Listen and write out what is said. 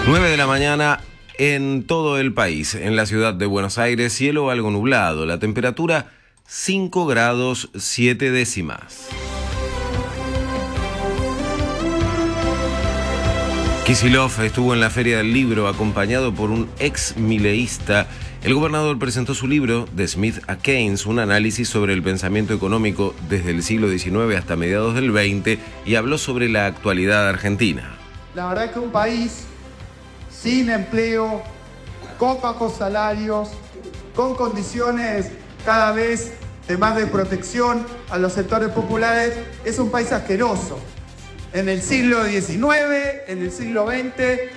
9 de la mañana en todo el país. En la ciudad de Buenos Aires, cielo algo nublado. La temperatura 5 grados 7 décimas. Kicillof estuvo en la Feria del Libro acompañado por un ex-mileísta. El gobernador presentó su libro, De Smith a Keynes, un análisis sobre el pensamiento económico desde el siglo XIX hasta mediados del XX, y habló sobre la actualidad argentina. La verdad es que un país sin empleo, con bajos salarios, con condiciones cada vez de más desprotección a los sectores populares, es un país asqueroso. En el siglo XIX, en el siglo XX,